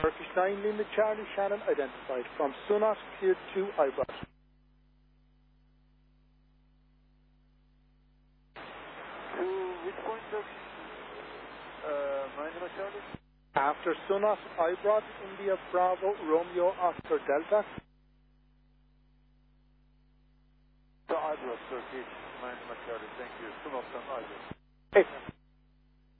Turkish 9 Lima Charlie Shannon identified from Sunas cleared to Ibrox. To which point of 9 Lima Charlie? After Sunas, Ibrox, India Bravo, Romeo Oscar Delta. To Ibrox, Turkish 9 Lima Charlie, thank you. Sunas'tan Ibrox. Hey.